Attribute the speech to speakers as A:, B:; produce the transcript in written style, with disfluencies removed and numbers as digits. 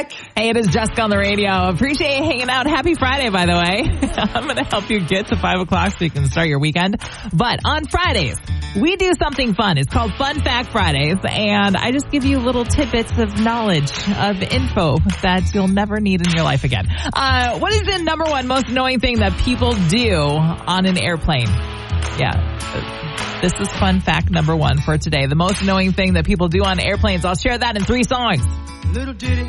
A: Hey, it is Jessica on the radio. Appreciate you hanging out. Happy Friday, by the way. I'm going to help you get to 5 o'clock so you can start your weekend. But on Fridays, we do something fun. It's called Fun Fact Fridays. And I just give you little tidbits of knowledge, of info that you'll never need in your life again. What is the number one most annoying thing that people do on an airplane? Yeah. This is fun fact number one for today. The most annoying thing that people do on airplanes. I'll share that in 3 songs.
B: Little did he